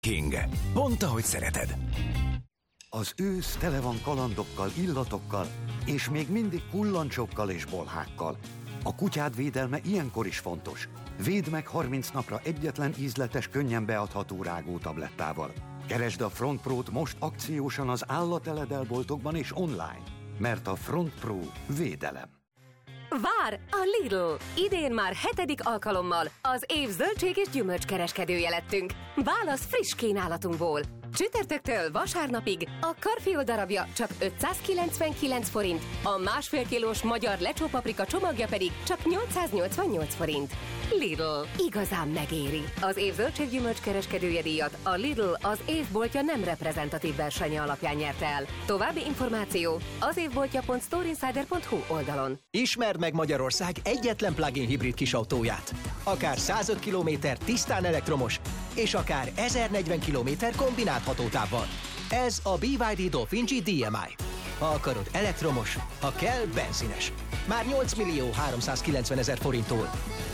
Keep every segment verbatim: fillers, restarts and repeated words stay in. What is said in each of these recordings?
King. Pont ahogy szereted. Az ősz tele van kalandokkal, illatokkal, és még mindig kullancsokkal és bolhákkal. A kutyád védelme ilyenkor is fontos. Védd meg harminc napra egyetlen ízletes, könnyen beadható rágótablettával. Keresd a Front Pro-t most akciósan az állateledelboltokban és online, mert a Front Pro védelem. Vár a Lidl! Idén már hetedik alkalommal az év zöldség és gyümölcskereskedője lettünk. Válasz friss kínálatunkból! Csütörtöktől vasárnapig a karfiol darabja csak ötszázkilencvenkilenc forint, a másfél kilós magyar lecsópaprika csomagja pedig csak nyolcszáznyolcvannyolc forint. Lidl. Igazán megéri. Az év zöldséggyümölcskereskedője díjat a Lidl az évboltja nem reprezentatív versenye alapján nyerte el. További információ az évboltja pont storeinsider pont hu oldalon. Ismerd meg Magyarország egyetlen plug-in hibrid kisautóját. Akár százöt kilométer tisztán elektromos, és akár ezernegyven kilométer kombinált hatótávval. Ez a bé vé dé Dolphin G dé em i. Ha akarod elektromos, ha kell benzines. Már nyolc millió háromszázkilencven ezer forinttól.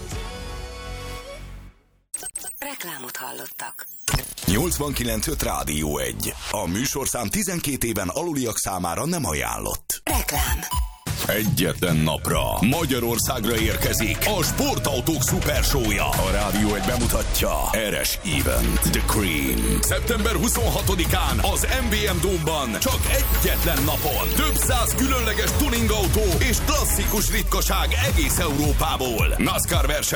Reklámot hallottak. nyolcvankilenc öt Rádió egy. A műsorszám tizenkét éven aluliak számára nem ajánlott. Reklám. Egyetlen napra Magyarországra érkezik a sportautók szupersója. A Rádió egy bemutatja Eres Event, The Cream. szeptember huszonhatodikán az em vé em Dome-ban csak egyetlen napon több száz különleges tuningautó és klasszikus ritkaság egész Európából. NASCAR verseny